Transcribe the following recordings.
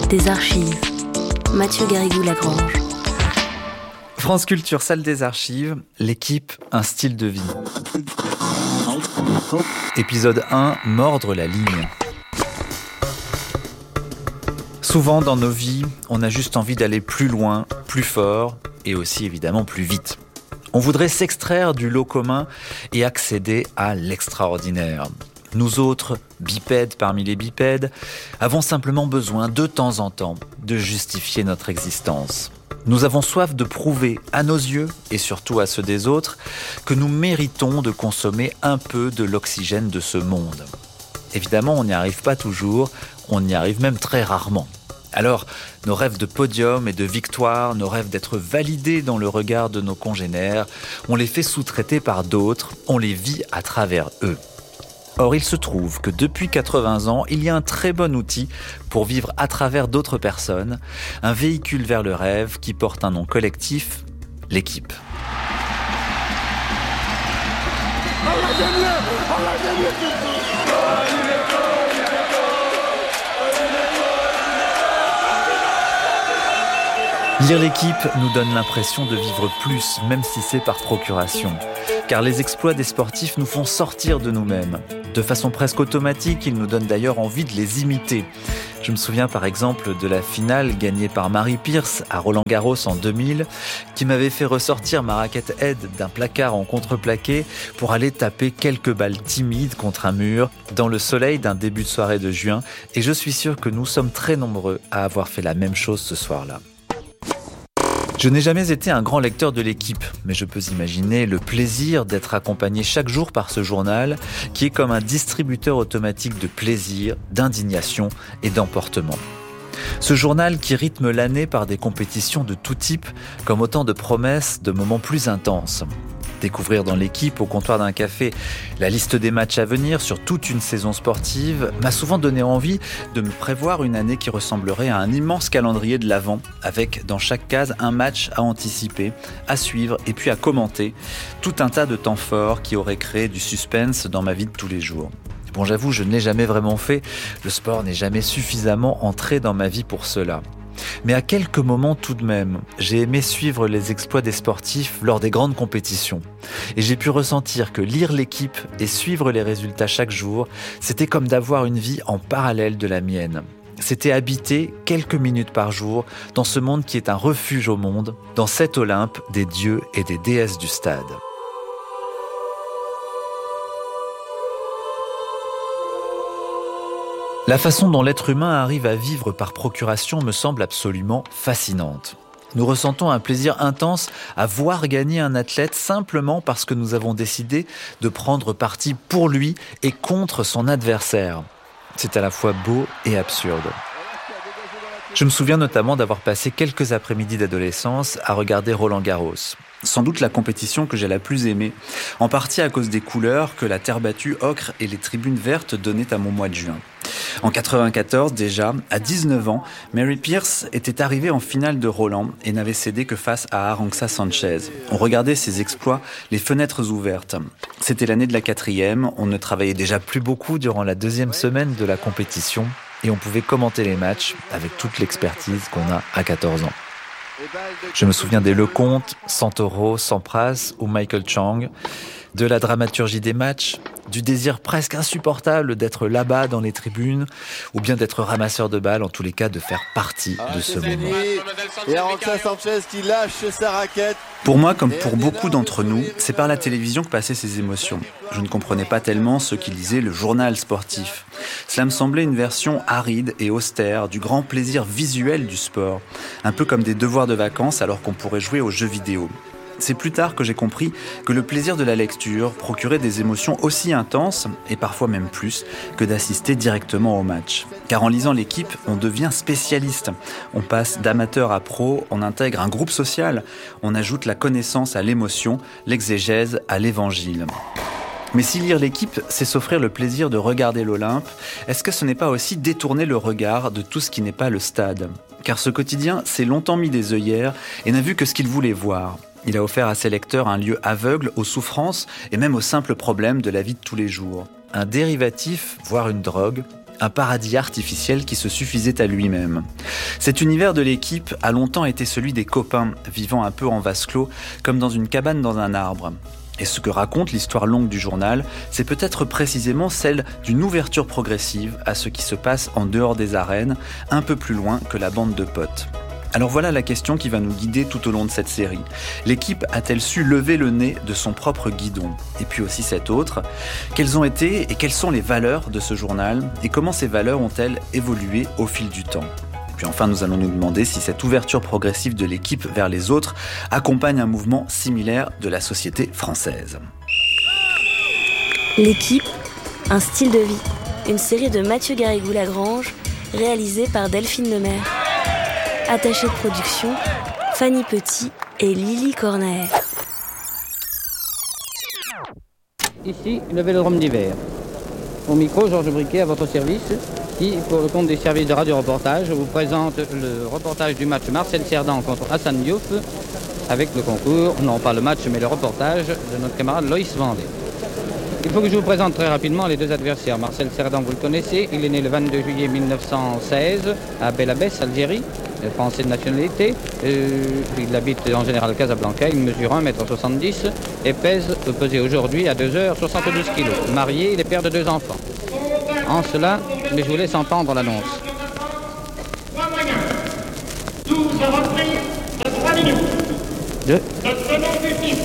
des archives. Mathieu Garrigou-Lagrange. France Culture, salle des archives, l'équipe, un style de vie. Épisode 1, mordre la ligne. Souvent dans nos vies, on a juste envie d'aller plus loin, plus fort et aussi évidemment plus vite. On voudrait s'extraire du lot commun et accéder à l'extraordinaire. Nous autres, bipèdes parmi les bipèdes, avons simplement besoin de temps en temps de justifier notre existence. Nous avons soif de prouver à nos yeux, et surtout à ceux des autres, que nous méritons de consommer un peu de l'oxygène de ce monde. Évidemment, on n'y arrive pas toujours, on y arrive même très rarement. Alors, nos rêves de podium et de victoire, nos rêves d'être validés dans le regard de nos congénères, on les fait sous-traiter par d'autres, on les vit à travers eux. Or, il se trouve que depuis 80 ans, il y a un très bon outil pour vivre à travers d'autres personnes, un véhicule vers le rêve qui porte un nom collectif, l'équipe. Lire l'équipe nous donne l'impression de vivre plus, même si c'est par procuration. Car les exploits des sportifs nous font sortir de nous-mêmes. De façon presque automatique, ils nous donnent d'ailleurs envie de les imiter. Je me souviens par exemple de la finale gagnée par Mary Pierce à Roland-Garros en 2000, qui m'avait fait ressortir ma raquette Head d'un placard en contreplaqué pour aller taper quelques balles timides contre un mur dans le soleil d'un début de soirée de juin. Et je suis sûr que nous sommes très nombreux à avoir fait la même chose ce soir-là. Je n'ai jamais été un grand lecteur de l'équipe, mais je peux imaginer le plaisir d'être accompagné chaque jour par ce journal qui est comme un distributeur automatique de plaisir, d'indignation et d'emportement. Ce journal qui rythme l'année par des compétitions de tout type, comme autant de promesses de moments plus intenses. Découvrir dans l'équipe, au comptoir d'un café, la liste des matchs à venir sur toute une saison sportive m'a souvent donné envie de me prévoir une année qui ressemblerait à un immense calendrier de l'Avent, avec dans chaque case un match à anticiper, à suivre et puis à commenter. Tout un tas de temps forts qui auraient créé du suspense dans ma vie de tous les jours. Bon, j'avoue, je ne l'ai jamais vraiment fait. Le sport n'est jamais suffisamment entré dans ma vie pour cela. Mais à quelques moments tout de même, j'ai aimé suivre les exploits des sportifs lors des grandes compétitions. Et j'ai pu ressentir que lire l'équipe et suivre les résultats chaque jour, c'était comme d'avoir une vie en parallèle de la mienne. C'était habiter quelques minutes par jour dans ce monde qui est un refuge au monde, dans cet Olympe des dieux et des déesses du stade. La façon dont l'être humain arrive à vivre par procuration me semble absolument fascinante. Nous ressentons un plaisir intense à voir gagner un athlète simplement parce que nous avons décidé de prendre parti pour lui et contre son adversaire. C'est à la fois beau et absurde. Je me souviens notamment d'avoir passé quelques après-midi d'adolescence à regarder Roland-Garros. Sans doute la compétition que j'ai la plus aimée, en partie à cause des couleurs que la terre battue ocre et les tribunes vertes donnaient à mon mois de juin. En 94 déjà, à 19 ans, Mary Pierce était arrivée en finale de Roland et n'avait cédé que face à Arantxa Sanchez. On regardait ses exploits, les fenêtres ouvertes. C'était l'année de la 4e, on ne travaillait déjà plus beaucoup durant la 2e semaine de la compétition et on pouvait commenter les matchs avec toute l'expertise qu'on a à 14 ans. Je me souviens des Lecomte, Santoro, Sampras ou Michael Chang, de la dramaturgie des matchs, du désir presque insupportable d'être là-bas dans les tribunes, ou bien d'être ramasseur de balles, en tous les cas de faire partie de ce moment. Et Arantxa Sanchez qui lâche sa raquette. Pour moi, comme pour beaucoup d'entre nous, c'est par la télévision que passaient ces émotions. Je ne comprenais pas tellement ceux qui lisaient le journal sportif. Cela me semblait une version aride et austère du grand plaisir visuel du sport, un peu comme des devoirs de vacances alors qu'on pourrait jouer aux jeux vidéo. C'est plus tard que j'ai compris que le plaisir de la lecture procurait des émotions aussi intenses, et parfois même plus, que d'assister directement au match. Car en lisant l'équipe, on devient spécialiste. On passe d'amateur à pro, on intègre un groupe social, on ajoute la connaissance à l'émotion, l'exégèse à l'évangile. Mais si lire l'équipe, c'est s'offrir le plaisir de regarder l'Olympe, est-ce que ce n'est pas aussi détourner le regard de tout ce qui n'est pas le stade ? Car ce quotidien s'est longtemps mis des œillères et n'a vu que ce qu'il voulait voir. Il a offert à ses lecteurs un lieu aveugle aux souffrances et même aux simples problèmes de la vie de tous les jours. Un dérivatif, voire une drogue, un paradis artificiel qui se suffisait à lui-même. Cet univers de l'équipe a longtemps été celui des copains, vivant un peu en vase clos, comme dans une cabane dans un arbre. Et ce que raconte l'histoire longue du journal, c'est peut-être précisément celle d'une ouverture progressive à ce qui se passe en dehors des arènes, un peu plus loin que la bande de potes. Alors voilà la question qui va nous guider tout au long de cette série. L'équipe a-t-elle su lever le nez de son propre guidon ? Et puis aussi cette autre. Quelles ont été et quelles sont les valeurs de ce journal ? Et comment ces valeurs ont-elles évolué au fil du temps ? Puis enfin, nous allons nous demander si cette ouverture progressive de l'équipe vers les autres accompagne un mouvement similaire de la société française. L'équipe, un style de vie. Une série de Mathieu Garrigou-Lagrange, réalisée par Delphine Lemaire. Attachée de production, Fanny Petit et Lily Cornaer. Ici, le Vélodrome d'hiver. Au micro, Georges Briquet à votre service, qui, pour le compte des services de radio-reportage, vous présente le reportage du match Marcel Cerdan contre Hassan Diouf, avec le concours, non pas le match, mais le reportage de notre camarade Loïs Vendée. Il faut que je vous présente très rapidement les deux adversaires. Marcel Cerdan, vous le connaissez, il est né le 22 juillet 1916 à Bel Abbès, Algérie, français de nationalité. Il habite en général Casablanca, il mesure 1,70 m et peut peser aujourd'hui à 2h72 kg. Marié, il est père de 2 enfants. En cela, mais je vous laisse entendre l'annonce. 12 reprises de 3 minutes. Deux. Notre nom du titre,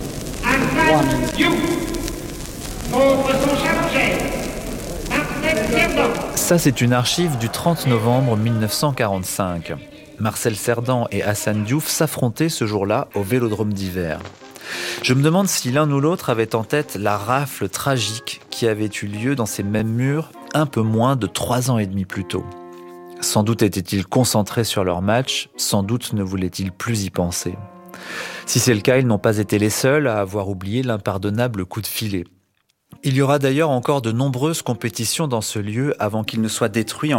Hassan Diouf, contre son challenger, Marcel Cerdan. Ça, c'est une archive du 30 novembre 1945. Marcel Cerdan et Hassan Diouf s'affrontaient ce jour-là au Vélodrome d'hiver. Je me demande si l'un ou l'autre avait en tête la rafle tragique qui avait eu lieu dans ces mêmes murs un peu moins de 3 ans et demi plus tôt. Sans doute étaient-ils concentrés sur leur match, sans doute ne voulaient-ils plus y penser. Si c'est le cas, ils n'ont pas été les seuls à avoir oublié l'impardonnable coup de filet. Il y aura d'ailleurs encore de nombreuses compétitions dans ce lieu avant qu'il ne soit détruit en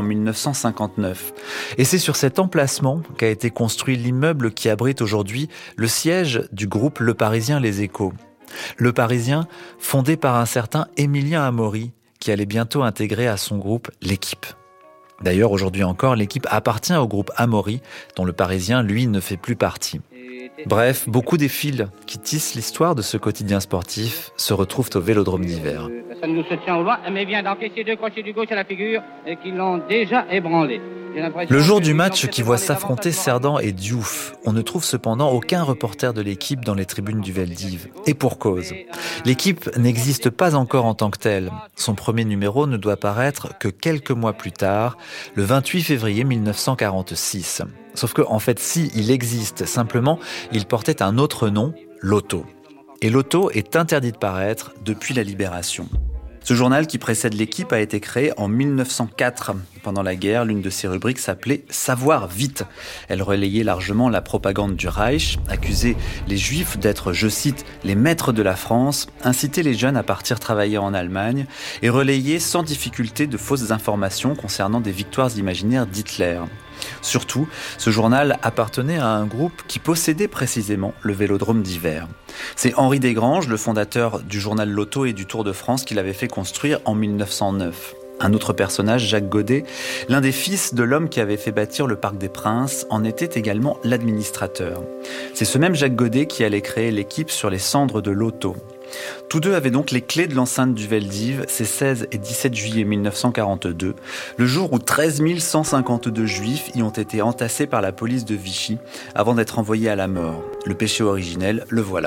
1959. Et c'est sur cet emplacement qu'a été construit l'immeuble qui abrite aujourd'hui le siège du groupe Le Parisien Les Échos. Le Parisien, fondé par un certain Émilien Amaury, qui allait bientôt intégrer à son groupe l'équipe. D'ailleurs, aujourd'hui encore, l'équipe appartient au groupe Amaury, dont Le Parisien, lui, ne fait plus partie. Bref, beaucoup des fils qui tissent l'histoire de ce quotidien sportif se retrouvent au Vélodrome d'hiver. Ça nous se tient au loin, mais vient d'encaisser 2 crochets du gauche à la figure et qui l'ont déjà ébranlé. Le jour du match qui voit s'affronter Cerdan et Diouf, on ne trouve cependant aucun reporter de l'équipe dans les tribunes du Veldiv. Et pour cause. L'équipe n'existe pas encore en tant que telle. Son premier numéro ne doit paraître que quelques mois plus tard, le 28 février 1946. Sauf que, en fait, si il existe, simplement, il portait un autre nom, Loto. Et Loto est interdit de paraître depuis la Libération. Ce journal qui précède l'équipe a été créé en 1904. Pendant la guerre, l'une de ses rubriques s'appelait « Savoir vite ». Elle relayait largement la propagande du Reich, accusait les Juifs d'être, je cite, « les maîtres de la France », incitait les jeunes à partir travailler en Allemagne et relayait sans difficulté de fausses informations concernant des victoires imaginaires d'Hitler. Surtout, ce journal appartenait à un groupe qui possédait précisément le Vélodrome d'hiver. C'est Henri Desgranges, le fondateur du journal Loto et du Tour de France, qui l'avait fait construire en 1909. Un autre personnage, Jacques Godet, l'un des fils de l'homme qui avait fait bâtir le Parc des Princes, en était également l'administrateur. C'est ce même Jacques Godet qui allait créer l'équipe sur les cendres de Loto. Tous deux avaient donc les clés de l'enceinte du Veldiv, ces 16 et 17 juillet 1942, le jour où 13 152 juifs y ont été entassés par la police de Vichy avant d'être envoyés à la mort. Le péché originel, le voilà.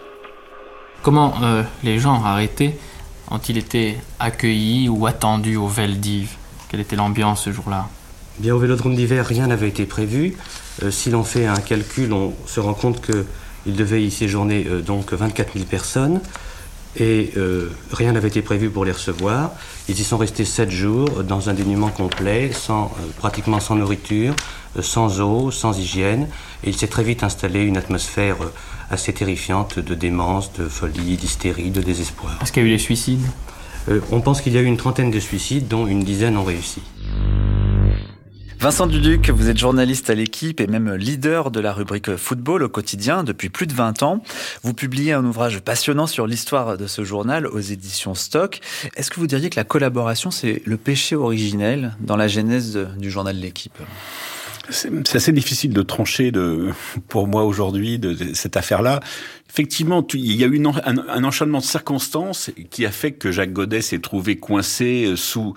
Comment les gens arrêtés ont-ils été accueillis ou attendus au Veldiv ? Quelle était l'ambiance ce jour-là ? Bien, au Vélodrome d'hiver, rien n'avait été prévu. Si l'on fait un calcul, on se rend compte qu'il devait y séjourner donc 24 000 personnes et rien n'avait été prévu pour les recevoir. Ils y sont restés 7 jours dans un dénuement complet, pratiquement sans nourriture, sans eau, sans hygiène. Et il s'est très vite installé une atmosphère assez terrifiante de démence, de folie, d'hystérie, de désespoir. Est-ce qu'il y a eu des suicides ? On pense qu'il y a eu une trentaine de suicides, dont une dizaine ont réussi. Vincent Duduc, vous êtes journaliste à l'Équipe et même leader de la rubrique football au quotidien depuis plus de 20 ans. Vous publiez un ouvrage passionnant sur l'histoire de ce journal aux éditions Stock. Est-ce que vous diriez que la collaboration, c'est le péché originel dans la genèse du journal L'Équipe ? C'est assez difficile de trancher pour moi aujourd'hui de cette affaire-là. Effectivement, il y a eu un enchaînement de circonstances qui a fait que Jacques Godet s'est trouvé coincé sous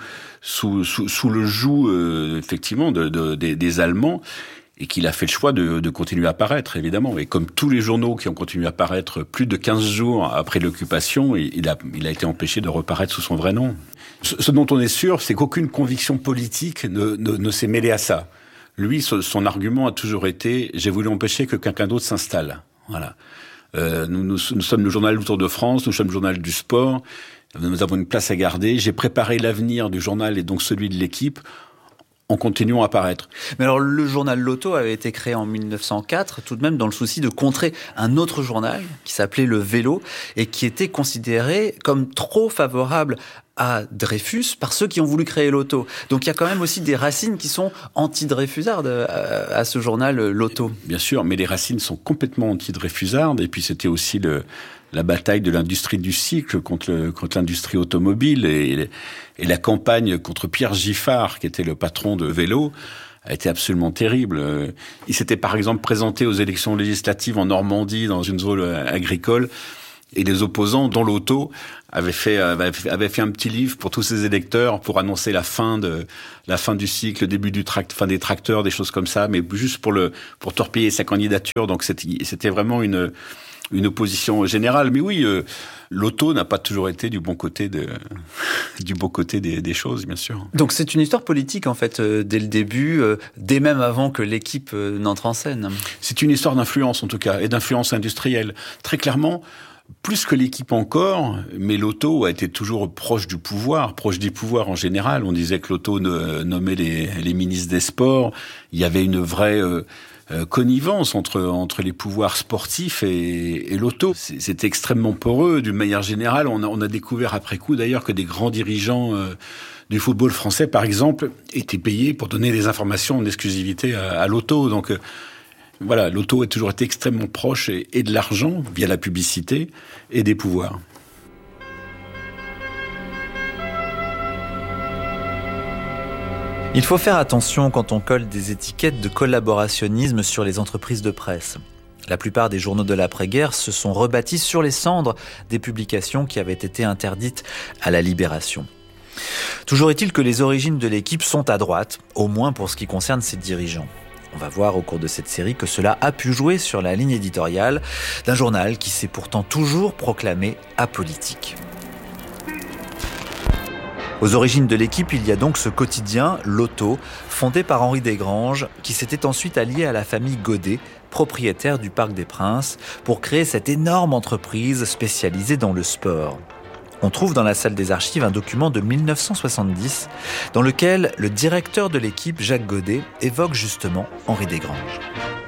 le joug effectivement des Allemands et qu'il a fait le choix de continuer à paraître, évidemment. Et comme tous les journaux qui ont continué à paraître plus de 15 jours après l'occupation, il a été empêché de reparaître sous son vrai nom. Ce dont on est sûr, c'est qu'aucune conviction politique ne s'est mêlée à ça. Lui, son argument a toujours été « j'ai voulu empêcher que quelqu'un d'autre s'installe ». Voilà. Nous sommes le journal du Tour de France, nous sommes le journal du sport, nous avons une place à garder. J'ai préparé l'avenir du journal et donc celui de l'Équipe en continuant à paraître. Mais alors, le journal Loto avait été créé en 1904, tout de même dans le souci de contrer un autre journal qui s'appelait Le Vélo et qui était considéré comme trop favorable à Dreyfus par ceux qui ont voulu créer Loto. Donc il y a quand même aussi des racines qui sont anti-dreyfusardes à ce journal Loto. Bien sûr, mais les racines sont complètement anti-dreyfusardes et puis c'était aussi la bataille de l'industrie du cycle contre l'industrie automobile et la campagne contre Pierre Giffard, qui était le patron de Vélo, a été absolument terrible. Il s'était par exemple présenté aux élections législatives en Normandie dans une zone agricole et les opposants, dont Loto, avaient fait un petit livre pour tous ses électeurs pour annoncer la fin du cycle, le début fin des tracteurs, des choses comme ça, mais juste pour torpiller sa candidature. Donc c'était vraiment une opposition générale. Mais oui, Loto n'a pas toujours été du bon côté des choses, bien sûr. Donc c'est une histoire politique, en fait, dès le début, dès même avant que l'Équipe n'entre en scène. C'est une histoire d'influence, en tout cas, et d'influence industrielle. Très clairement, plus que l'Équipe encore, mais Loto a été toujours proche des pouvoirs en général. On disait que Loto nommait les ministres des Sports. Il y avait une vraie connivence entre les pouvoirs sportifs et Loto. C'était extrêmement poreux. D'une manière générale, on a découvert après coup d'ailleurs que des grands dirigeants du football français, par exemple, étaient payés pour donner des informations en exclusivité à Loto. Donc voilà, Loto a toujours été extrêmement proche et de l'argent, via la publicité, et des pouvoirs. Il faut faire attention quand on colle des étiquettes de collaborationnisme sur les entreprises de presse. La plupart des journaux de l'après-guerre se sont rebâtis sur les cendres des publications qui avaient été interdites à la Libération. Toujours est-il que les origines de l'Équipe sont à droite, au moins pour ce qui concerne ses dirigeants. On va voir au cours de cette série que cela a pu jouer sur la ligne éditoriale d'un journal qui s'est pourtant toujours proclamé apolitique. Aux origines de l'Équipe, il y a donc ce quotidien, Loto, fondé par Henri Desgranges, qui s'était ensuite allié à la famille Godet, propriétaire du Parc des Princes, pour créer cette énorme entreprise spécialisée dans le sport. On trouve dans la salle des archives un document de 1970 dans lequel le directeur de l'Équipe, Jacques Godet, évoque justement Henri Desgranges.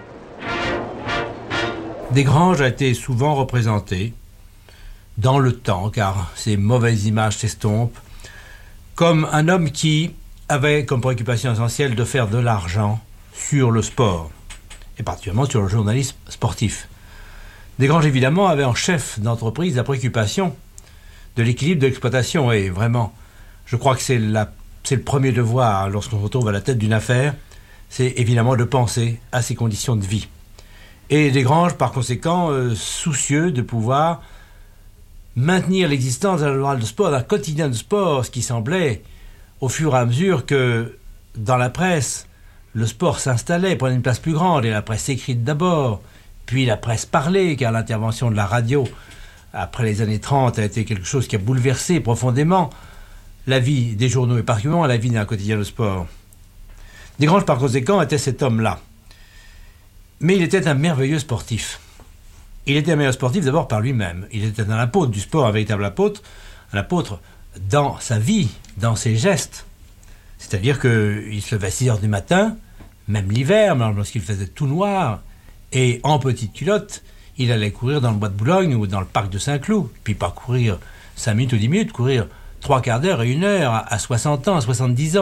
Desgranges a été souvent représenté dans le temps, car ces mauvaises images s'estompent, comme un homme qui avait comme préoccupation essentielle de faire de l'argent sur le sport, et particulièrement sur le journalisme sportif. Desgranges, évidemment, avait en chef d'entreprise la préoccupation de l'équilibre de l'exploitation, et vraiment, je crois que c'est le premier devoir lorsqu'on se retrouve à la tête d'une affaire, c'est évidemment de penser à ses conditions de vie. Et Desgranges, par conséquent, soucieux de pouvoir maintenir l'existence d'un journal de sport, d'un quotidien de sport, ce qui semblait, au fur et à mesure que dans la presse, le sport s'installait, prenait une place plus grande, et la presse écrite d'abord, puis la presse parlée, car l'intervention de la radio après les années 30 a été quelque chose qui a bouleversé profondément la vie des journaux et particulièrement la vie d'un quotidien de sport. Desgranges, par conséquent, était cet homme-là. Mais il était un merveilleux sportif. Il était un meilleur sportif d'abord par lui-même. Il était un apôtre du sport, un véritable apôtre, un apôtre dans sa vie, dans ses gestes. C'est-à-dire qu'il se levait à 6 heures du matin, même l'hiver, même lorsqu'il faisait tout noir, et en petite culotte, il allait courir dans le bois de Boulogne ou dans le parc de Saint-Cloud, puis pas courir 5 minutes ou 10 minutes, courir 3 quarts d'heure et 1 heure à 60 ans, à 70 ans.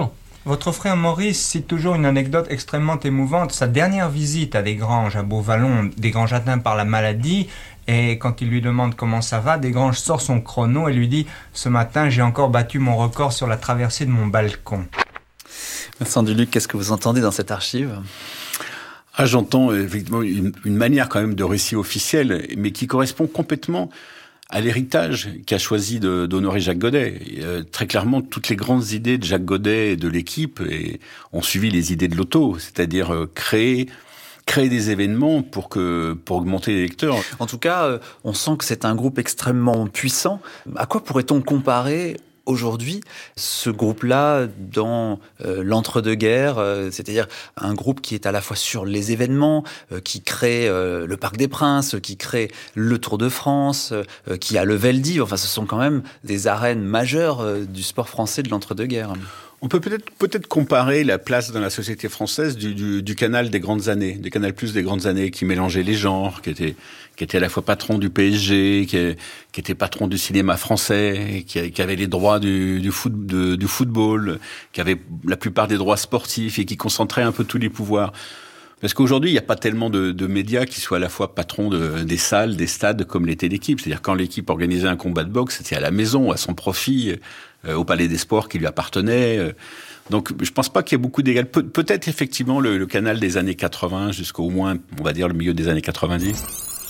Votre frère Maurice cite toujours une anecdote extrêmement émouvante. Sa dernière visite à Desgranges, à Beauvallon, Desgranges atteint par la maladie, et quand il lui demande comment ça va, Desgranges sort son chrono et lui dit « Ce matin, j'ai encore battu mon record sur la traversée de mon balcon ». Vincent Duluc, qu'est-ce que vous entendez dans cette archive ? J'entends effectivement une manière quand même de récit officiel, mais qui correspond complètement à l'héritage qu'a choisi d'honorer Jacques Godet. Très clairement, toutes les grandes idées de Jacques Godet et de l'équipe ont suivi les idées de Lotto, c'est-à-dire créer des événements pour augmenter les lecteurs. En tout cas, on sent que c'est un groupe extrêmement puissant. À quoi pourrait-on comparer aujourd'hui ce groupe-là dans l'entre-deux-guerres, c'est-à-dire un groupe qui est à la fois sur les événements, qui crée le Parc des Princes, qui crée le Tour de France, qui a le Veldiv. Enfin, ce sont quand même des arènes majeures du sport français de l'entre-deux-guerres. On peut peut-être comparer la place dans la société française du Canal des grandes années, du Canal Plus des grandes années, qui mélangeait les genres, qui était à la fois patron du PSG, qui était patron du cinéma français, qui avait les droits du football, qui avait la plupart des droits sportifs et qui concentrait un peu tous les pouvoirs. Parce qu'aujourd'hui, il n'y a pas tellement de médias qui soient à la fois patrons des salles, des stades, comme l'était l'équipe. C'est-à-dire quand l'équipe organisait un combat de boxe, c'était à la maison, à son profit, au Palais des Sports qui lui appartenait. Donc, je pense pas qu'il y ait beaucoup d'égal. Peut-être effectivement le Canal des années 80 jusqu'au moins, on va dire, le milieu des années 90.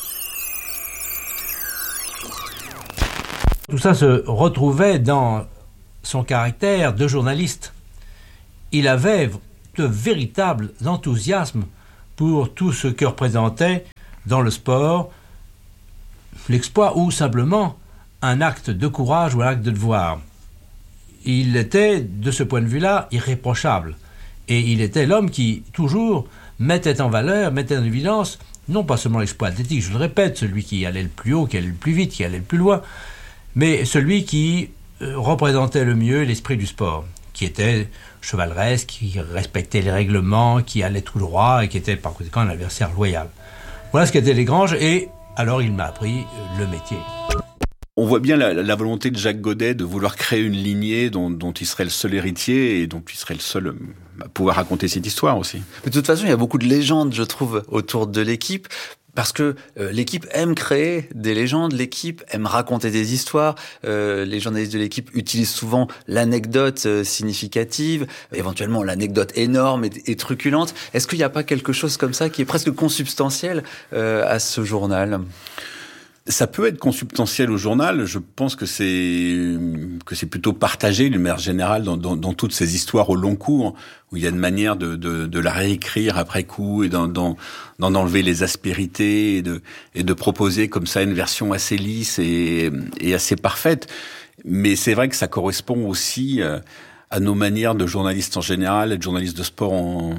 Tout ça se retrouvait dans son caractère de journaliste. Il avait de véritables enthousiasmes pour tout ce que représentait dans le sport l'exploit ou simplement un acte de courage ou un acte de devoir. Il était, de ce point de vue-là, irréprochable. Et il était l'homme qui, toujours, mettait en valeur, mettait en évidence, non pas seulement l'exploit athlétique, je le répète, celui qui allait le plus haut, qui allait le plus vite, qui allait le plus loin, mais celui qui représentait le mieux l'esprit du sport, qui était chevaleresque, qui respectait les règlements, qui allait tout droit et qui était par conséquent un adversaire loyal. Voilà ce qu'étaient Desgranges, et alors il m'a appris le métier. On voit bien la volonté de Jacques Godet de vouloir créer une lignée dont il serait le seul héritier et dont il serait le seul à pouvoir raconter cette histoire aussi. De toute façon, il y a beaucoup de légendes, je trouve, autour de l'équipe. Parce que l'équipe aime créer des légendes, l'équipe aime raconter des histoires. Les journalistes de l'équipe utilisent souvent l'anecdote significative, éventuellement l'anecdote énorme et truculente. Est-ce qu'il n'y a pas quelque chose comme ça qui est presque consubstantiel à ce journal ? Ça peut être consubstantiel au journal. Je pense que c'est plutôt partagé, d'une manière générale, dans toutes ces histoires au long cours, où il y a une manière de la réécrire après coup et d'en enlever les aspérités et de proposer comme ça une version assez lisse et assez parfaite. Mais c'est vrai que ça correspond aussi à nos manières de journalistes en général et de journalistes de sport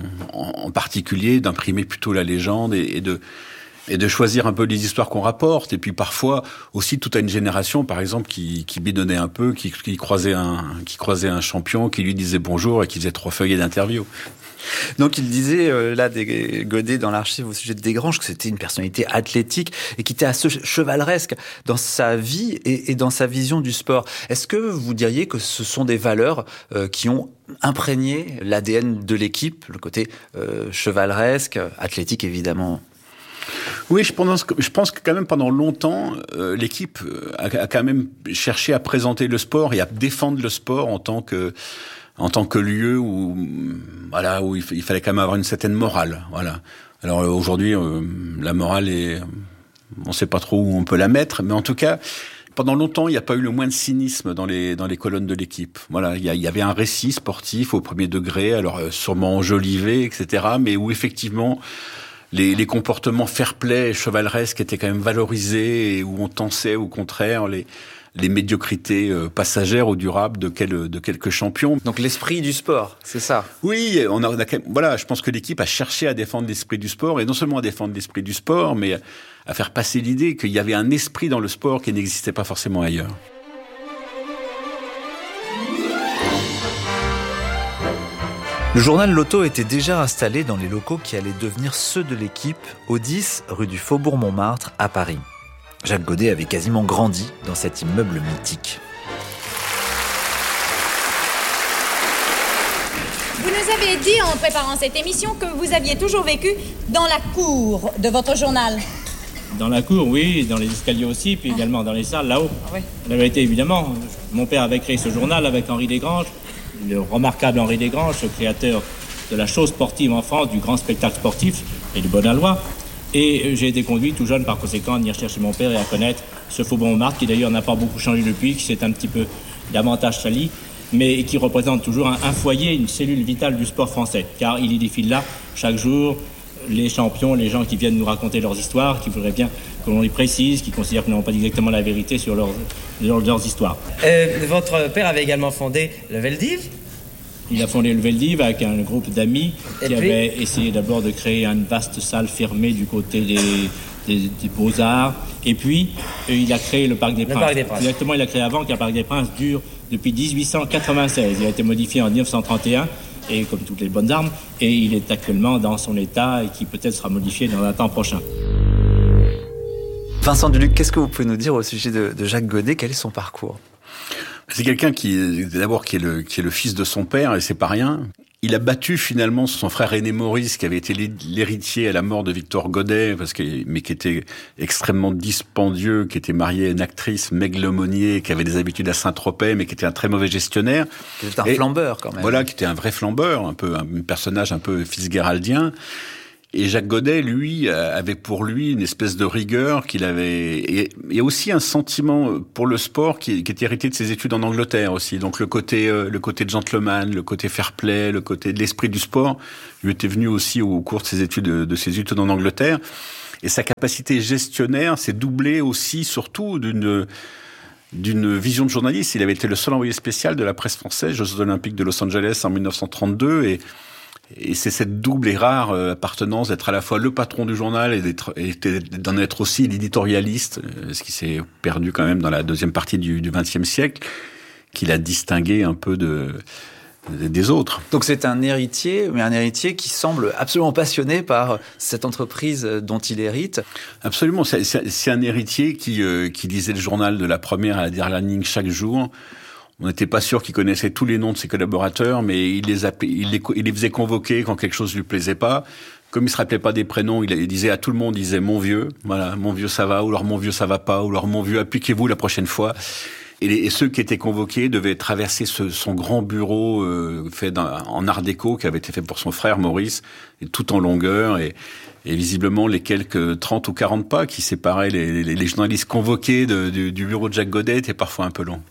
en particulier, d'imprimer plutôt la légende et de choisir un peu les histoires qu'on rapporte, et puis parfois aussi toute une génération, par exemple, qui bidonnait un peu, qui croisait un champion, qui lui disait bonjour et qui faisait 3 feuillets d'interview. Donc il disait Godet dans l'archive au sujet de Desgranges que c'était une personnalité athlétique et qui était assez chevaleresque dans sa vie et dans sa vision du sport. Est-ce que vous diriez que ce sont des valeurs qui ont imprégné l'ADN de l'équipe, le côté chevaleresque, athlétique évidemment? Oui, je pense que quand même pendant longtemps, l'équipe a quand même cherché à présenter le sport et à défendre le sport en tant que lieu où il fallait quand même avoir une certaine morale. Voilà. Alors aujourd'hui, la morale on sait pas trop où on peut la mettre, mais en tout cas, pendant longtemps, il n'y a pas eu le moins de cynisme dans les colonnes de l'équipe. Voilà, il y avait un récit sportif au premier degré, alors sûrement enjolivé, etc., mais où effectivement les comportements fair-play et chevaleresques étaient quand même valorisés et où on tensait au contraire les médiocrités passagères ou durables de quelques champions. Donc l'esprit du sport, c'est ça. Oui, voilà, je pense que l'équipe a cherché à défendre l'esprit du sport, et non seulement à défendre l'esprit du sport, mais à faire passer l'idée qu'il y avait un esprit dans le sport qui n'existait pas forcément ailleurs. Le journal Lotto était déjà installé dans les locaux qui allaient devenir ceux de l'équipe au 10 rue du Faubourg Montmartre à Paris. Jacques Godet avait quasiment grandi dans cet immeuble mythique. m'avez dit en préparant cette émission que vous aviez toujours vécu dans la cour de votre journal. Dans la cour, oui, dans les escaliers aussi, puis également dans les salles, là-haut. Ah oui. La vérité, évidemment, mon père avait créé ce journal avec Henri Desgranges, le remarquable Henri Desgranges, le créateur de la chose sportive en France, du grand spectacle sportif et du bon aloi. Et j'ai été conduit tout jeune, par conséquent, à venir chercher mon père et à connaître ce Faubourg Montmartre, qui d'ailleurs n'a pas beaucoup changé depuis, qui s'est un petit peu davantage sali, mais qui représente toujours un foyer, une cellule vitale du sport français. Car il y défile là, chaque jour, les champions, les gens qui viennent nous raconter leurs histoires, qui voudraient bien que l'on les précise, qui considèrent que nous n'avons pas exactement la vérité sur leurs histoires. Votre père avait également fondé le Veldiv. Il a fondé le Veldiv avec un groupe d'amis qui avait essayé d'abord de créer une vaste salle fermée du côté des Beaux-Arts. Et puis, il a créé le Parc des Princes. Exactement, il a créé avant qu'un Parc des Princes dure depuis 1896. Il a été modifié en 1931, et comme toutes les bonnes armes, et il est actuellement dans son état et qui peut-être sera modifié dans un temps prochain. Vincent Duluc, qu'est-ce que vous pouvez nous dire au sujet de Jacques Godet? Quel est son parcours? C'est quelqu'un qui est le fils de son père, et c'est pas rien. Il a battu finalement son frère Aîné Maurice, qui avait été l'héritier à la mort de Victor Godet, mais qui était extrêmement dispendieux, qui était marié à une actrice, Meg Lemonnier, qui avait des habitudes à Saint-Tropez, mais qui était un très mauvais gestionnaire. Qui était un flambeur quand même. Voilà, qui était un vrai flambeur, un personnage un peu fitzgeraldien. Et Jacques Godet, lui, avait pour lui une espèce de rigueur qu'il avait, et aussi un sentiment pour le sport qui était hérité de ses études en Angleterre aussi. Donc le côté gentleman, le côté fair play, le côté de l'esprit du sport, lui était venu aussi au cours de ses études en Angleterre. Et sa capacité gestionnaire s'est doublée aussi, surtout d'une vision de journaliste. Il avait été le seul envoyé spécial de la presse française, Jeux Olympiques de Los Angeles en 1932, et c'est cette double et rare appartenance d'être à la fois le patron du journal et d'en être aussi l'éditorialiste, ce qui s'est perdu quand même dans la deuxième partie du XXe siècle, qu'il a distingué un peu des autres. Donc c'est un héritier, mais un héritier qui semble absolument passionné par cette entreprise dont il hérite. Absolument, c'est un héritier qui lisait le journal de la première à la dernière ligne chaque jour. On n'était pas sûr qu'il connaissait tous les noms de ses collaborateurs, mais il les faisait convoquer quand quelque chose lui plaisait pas. Comme il se rappelait pas des prénoms, il disait à tout le monde, il disait mon vieux, voilà, mon vieux ça va, ou alors mon vieux ça va pas, ou alors mon vieux appliquez-vous la prochaine fois. Et ceux qui étaient convoqués devaient traverser son grand bureau fait en art déco qui avait été fait pour son frère Maurice, et tout en longueur, et visiblement les quelques 30 ou 40 pas qui séparaient les journalistes convoqués du bureau de Jacques Godet étaient parfois un peu longs.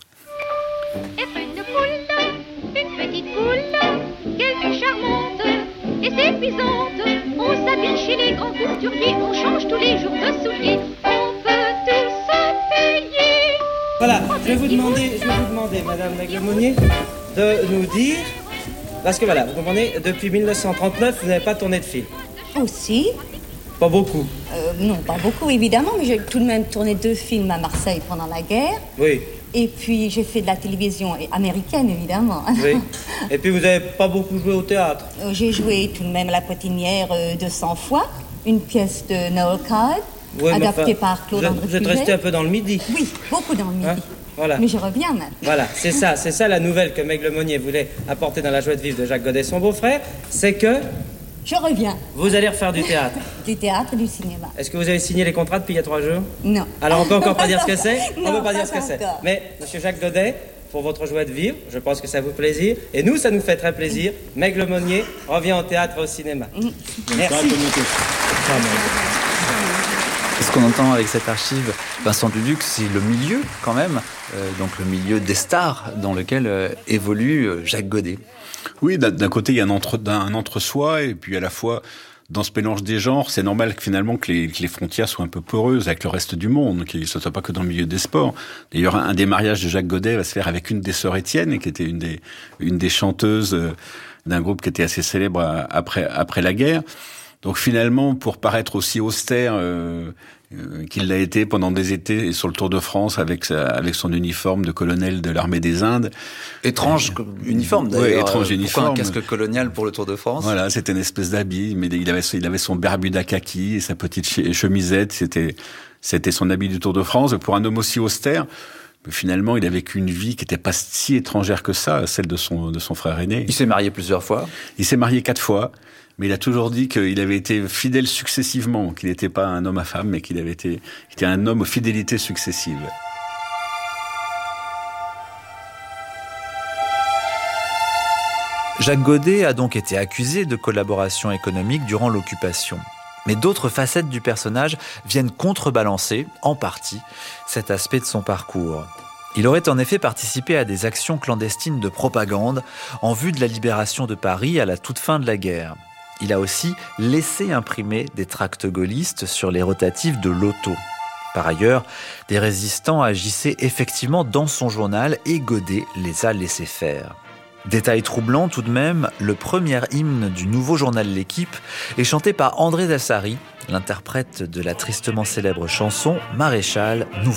Une poule, une petite poule, qu'elle est charmante et séduisante. On s'habille chez les grands couturiers, on change tous les jours de souliers, on peut tous se payer. Voilà, je vais vous demander, Madame Meg-Lemonnier, de nous dire, parce que voilà, vous comprenez, depuis 1939, vous n'avez pas tourné de film. Aussi. Pas beaucoup. Non, pas beaucoup, évidemment, mais j'ai tout de même tourné 2 films à Marseille pendant la guerre. Oui. Et puis, j'ai fait de la télévision américaine, évidemment. Oui. Et puis, vous n'avez pas beaucoup joué au théâtre. J'ai joué tout de même à la Potinière 200 fois, une pièce de Noel Coward, adaptée par Claude André Vous êtes resté un peu dans le Midi. Oui, beaucoup dans le Midi. Hein, voilà. Mais je reviens même. Voilà, c'est ça la nouvelle que Meg Lemonnier voulait apporter dans la joie de vivre de Jacques Godet, son beau-frère, c'est que... Je reviens. Vous allez refaire du théâtre. Du théâtre et du cinéma. Est-ce que vous avez signé les contrats depuis il y a 3 jours? Non. Alors on peut encore pas dire ce que c'est? Non, on peut pas dire ce que c'est. Mais, monsieur Jacques Godet, pour votre joie de vivre, je pense que ça vous plaisir. Et nous, ça nous fait très plaisir. Meg Lemonnier revient au théâtre et au cinéma. Merci. Ce qu'on entend avec cette archive, Vincent Duluc, c'est le milieu quand même, donc le milieu des stars dans lequel évolue Jacques Godet. Oui, d'un côté, il y a un entre-soi, et puis à la fois, dans ce mélange des genres, c'est normal que finalement que les frontières soient un peu poreuses avec le reste du monde, qu'il ne soit pas que dans le milieu des sports. D'ailleurs, un des mariages de Jacques Godet va se faire avec une des sœurs Étienne, qui était une des chanteuses d'un groupe qui était assez célèbre après la guerre. Donc finalement, pour paraître aussi austère qu'il l'a été pendant des étés sur le Tour de France avec son uniforme de colonel de l'armée des Indes. Étrange uniforme d'ailleurs. Oui, étrange uniforme. Pourquoi un casque colonial pour le Tour de France? Voilà, c'était une espèce d'habit, mais il avait son bermuda kaki et sa petite chemisette, c'était son habit du Tour de France. Pour un homme aussi austère, Mais finalement, il a vécu une vie qui n'était pas si étrangère que ça, celle de son frère aîné. Il s'est marié plusieurs fois. Il s'est marié 4 fois, mais il a toujours dit qu'il avait été fidèle successivement, qu'il n'était pas un homme à femme, mais qu'il était un homme aux fidélités successives. Jacques Godet a donc été accusé de collaboration économique durant l'occupation. Mais d'autres facettes du personnage viennent contrebalancer, en partie, cet aspect de son parcours. Il aurait en effet participé à des actions clandestines de propagande en vue de la libération de Paris à la toute fin de la guerre. Il a aussi laissé imprimer des tracts gaullistes sur les rotatives de l'auto. Par ailleurs, des résistants agissaient effectivement dans son journal et Godet les a laissés faire. Détail troublant tout de même, le premier hymne du nouveau journal L'Équipe est chanté par André Dassary, l'interprète de la tristement célèbre chanson « Maréchal, nous voilà ».